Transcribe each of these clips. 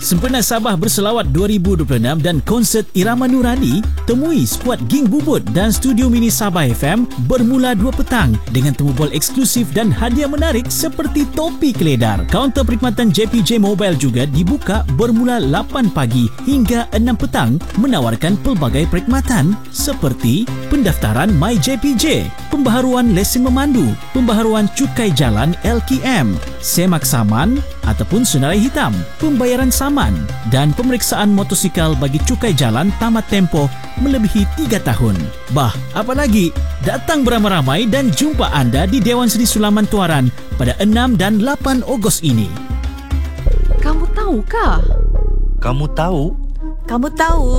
Sempena Sabah Berselawat 2026 dan konsert Irama Nurani, temui skuad Ging Bubut dan Studio Mini Sabah FM bermula 2 petang dengan temu bol eksklusif dan hadiah menarik seperti topi keledar. Kaunter perkhidmatan JPJ Mobile juga dibuka bermula 8 pagi hingga 6 petang menawarkan pelbagai perkhidmatan seperti pendaftaran MyJPJ, pembaharuan lesen memandu, pembaharuan cukai jalan LKM, semak saman ataupun senarai hitam, pembayaran saman dan pemeriksaan motosikal bagi cukai jalan tamat tempoh melebihi 3 tahun. Bah, apa lagi? Datang beramai-ramai dan jumpa anda di Dewan Seri Sulaman Tuaran pada 6 dan 8 Ogos ini. Kamu tahu kah? Kamu tahu? Kamu tahu?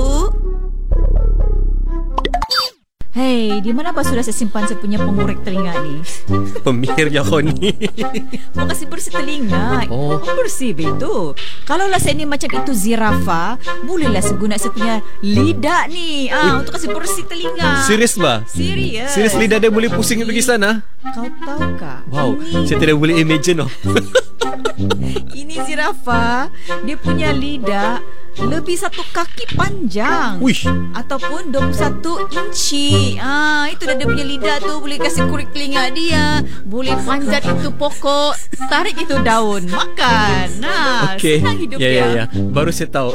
Hei, di mana apa sudah saya simpan saya punya pengorek telinga ni? Pemihir je kau ni. Mau kasih bersih telinga. Oh. Bersih betul. Kalaulah saya ni macam itu zirafa, bolehlah saya guna saya punya lidah ni untuk kasih bersih telinga. Serius bah? Serius. Serius lidah dia boleh pusing pergi sana? Kau tahu kah? Wow, saya tidak boleh imagine oh. Ini zirafa, dia punya lidah lebih 1 kaki panjang. Wish. Ataupun 21 inci. Itu dah dia punya lidah tu. Boleh kasih kurik telinga dia. Boleh panjat itu pokok. Tarik itu daun. Makan. Okay. Senang hidup ya, dia. ya. Baru saya tahu.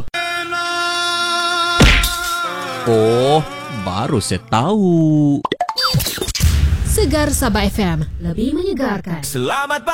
Oh, baru saya tahu. Segar Sabah FM, lebih menyegarkan. Selamat